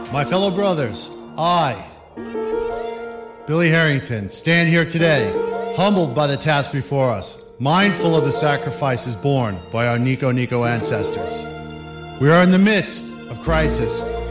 My fellow brothers, I, Billy Harrington, stand here today, humbled by the task before us, mindful of the sacrifices borne by our Nico ancestors. We are in the midst of crisis,